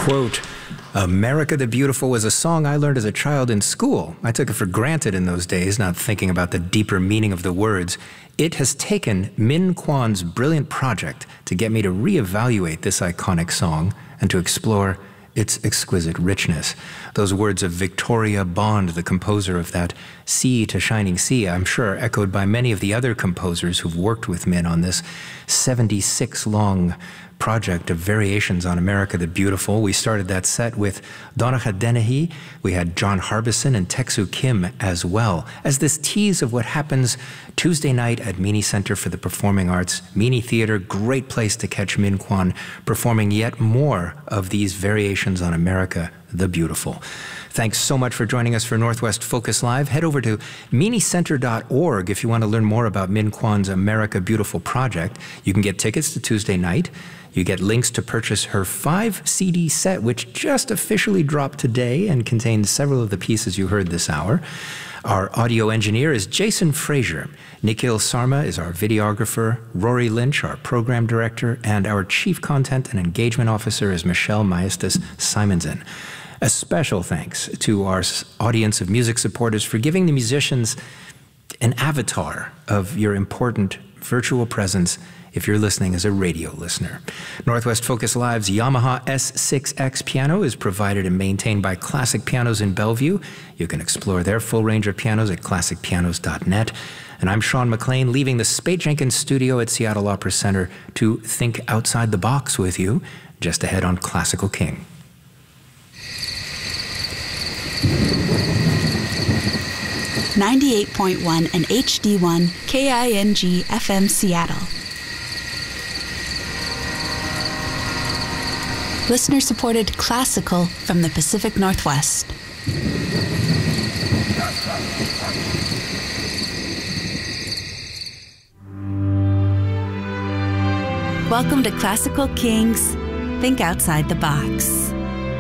Quote, "America the Beautiful" was a song I learned as a child in school. I took it for granted in those days, not thinking about the deeper meaning of the words. It has taken Min Kwan's brilliant project to get me to reevaluate this iconic song and to explore its exquisite richness. Those words of Victoria Bond, the composer of that Sea to Shining Sea, I'm sure echoed by many of the other composers who've worked with Min on this 76-long project of variations on America the Beautiful. We started that set with Donncha Dennehy. We had John Harbison and Teksu Kim as well, as this tease of what happens Tuesday night at Meany Center for the Performing Arts. Meany Theater, great place to catch Min Kwan performing yet more of these variations on America the Beautiful. Thanks so much for joining us for Northwest Focus Live. Head over to meanycenter.org if you want to learn more about Min Kwan's America Beautiful project. You can get tickets to Tuesday night. You get links to purchase her 5-CD set, which just officially dropped today and contains several of the pieces you heard this hour. Our audio engineer is Jason Frazier. Nikhil Sarma is our videographer. Rory Lynch, our program director. And our chief content and engagement officer is Michelle Maestas Simonson. A special thanks to our audience of music supporters for giving the musicians an avatar of your important virtual presence if you're listening as a radio listener. Northwest Focus Live's Yamaha S6X piano is provided and maintained by Classic Pianos in Bellevue. You can explore their full range of pianos at classicpianos.net. And I'm Sean McLean, leaving the Spate Jenkins studio at Seattle Opera Center to think outside the box with you, just ahead on Classical King. 98.1 and HD1 KING FM Seattle. Listener-supported classical from the Pacific Northwest. Welcome to Classical King's Think Outside the Box.